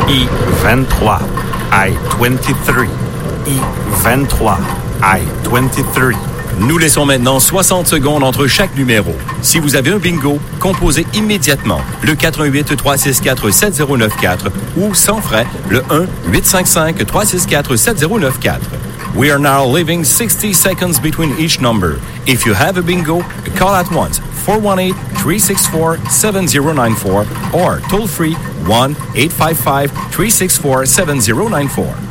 E23, I-23, E23, I-23. Nous laissons maintenant 60 secondes entre chaque numéro. Si vous avez un bingo, composez immédiatement le 418-364-7094 ou sans frais le 1-855-364-7094. We are now leaving 60 seconds between each number. If you have a bingo, call at once 418-364-7094 or toll free 1-855-364-7094.